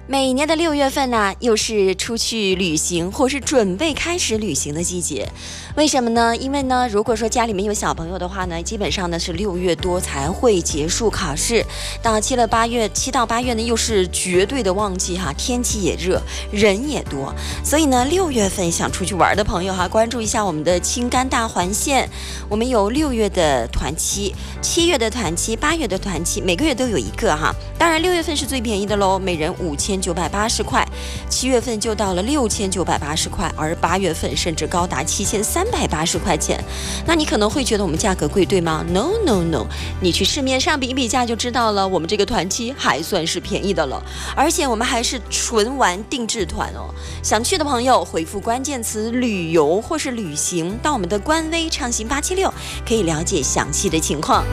每年的6月份呢，又是出去旅行或是准备开始旅行的季节。为什么呢？因为呢，如果说家里面有小朋友的话呢，基本上呢是6月多才会结束考试，到7到8月呢又是绝对的旺季哈，天气也热，人也多，所以呢6月份想出去玩的朋友哈，关注一下我们的青甘大环线，我们有6月的团期、7月的团期、8月的团期，每个月都有一个哈。当然6月份是最便宜的喽，每人5980块，7月份就到了6980块，而8月份甚至高达7380块钱。那你可能会觉得我们价格贵，对吗？ No， 你去市面上比一比价就知道了，我们这个团期还算是便宜的了，而且我们还是纯玩定制团哦。想去的朋友回复关键词旅游或是旅行到我们的官微畅行876，可以了解详细的情况。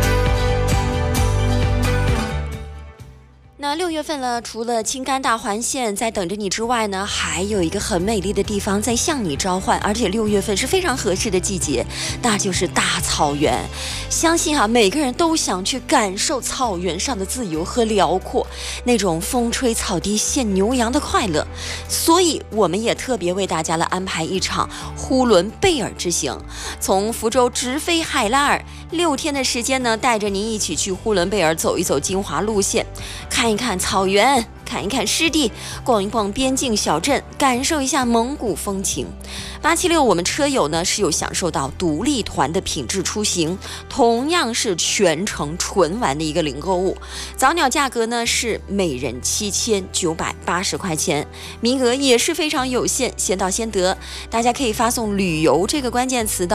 那6月份了，除了青甘大环线在等着你之外呢，还有一个很美丽的地方在向你召唤，而且6月份是非常合适的季节，那就是大草原。相信每个人都想去感受草原上的自由和辽阔，那种风吹草低见牛羊的快乐。所以我们也特别为大家来安排一场呼伦贝尔之行，从福州直飞海拉尔，6天的时间呢，带着您一起去呼伦贝尔走一走精华路线，看一看草原，看一看湿地，逛一逛边境小镇，感受一下蒙古风情。876我们车友呢是有享受到独立团的品质出行，同样是全程纯玩的一个零购物。早鸟价格呢是每人7980块钱，名额也是非常有限，先到先得。大家可以发送旅游这个关键词到